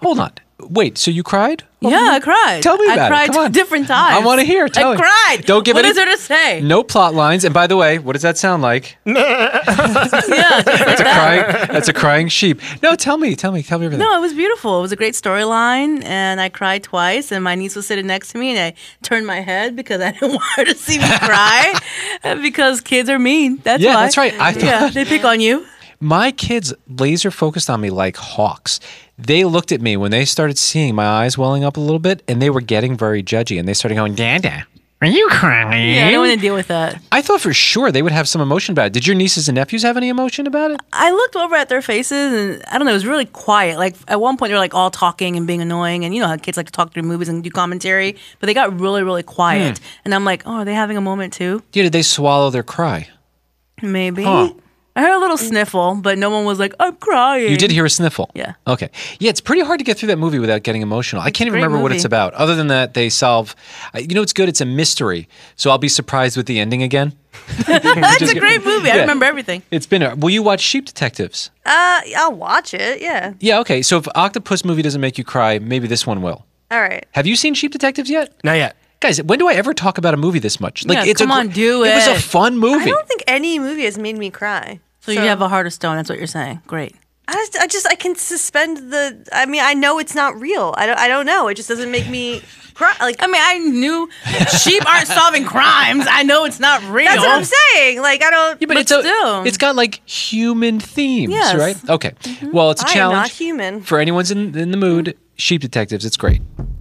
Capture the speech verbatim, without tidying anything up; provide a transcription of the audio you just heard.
Hold on. Wait, so you cried? Yeah, I cried. Tell me about I it. cried Come on. different times. I want to hear. Tell I me. cried. Don't give What any- is there to say? No plot lines. And by the way, what does that sound like? Yeah, just like That's a that. crying. That's a crying sheep. No, tell me. Tell me. Tell me everything. No, it was beautiful. It was a great storyline, and I cried twice. And my niece was sitting next to me, and I turned my head because I didn't want her to see me cry. Because kids are mean. That's Yeah, why. that's right. I thought- yeah, they pick on you. My kids laser focused on me like hawks. They looked at me when they started seeing my eyes welling up a little bit, and they were getting very judgy, and they started going, Dada, are you crying? Yeah, I don't want to deal with that. I thought for sure they would have some emotion about it. Did your nieces and nephews have any emotion about it? I looked over at their faces, and I don't know, it was really quiet. Like, at one point, they were like all talking and being annoying, and you know how kids like to talk through movies and do commentary, but they got really, really quiet. And I'm like, oh, are they having a moment too? Yeah, did they swallow their cry? Maybe. Huh. I heard a little sniffle, but no one was like, I'm crying. You did hear a sniffle? Yeah. Okay. Yeah, it's pretty hard to get through that movie without getting emotional. I can't a even great remember what movie. it's about. Other than that, they solve. uh, You know what's good? It's a mystery. So I'll be surprised with the ending again. That's Just a get- great movie. I Yeah. remember everything. It's been. A, will you watch Sheep Detectives? Uh, I'll watch it. Yeah. Yeah. Okay. So if Octopus movie doesn't make you cry, maybe this one will. All right. Have you seen Sheep Detectives yet? Not yet. Guys, when do I ever talk about a movie this much? Yeah, it's come a, gr- on, do It was a it. fun movie. I don't think any movie has made me cry. So, you have a heart of stone. That's what you're saying. Great. I just, I just, I can suspend the. I mean, I know it's not real. I don't, I don't know. It just doesn't make me cry. Like, I mean, I knew sheep aren't solving crimes. I know it's not real. that's what I'm saying. Like, I don't. Yeah, but, But it's a, still. it's got like human themes, Yes. right? Okay. Well, it's a I am challenge not human. for anyone's in, in the mood. Sheep Detectives, it's great.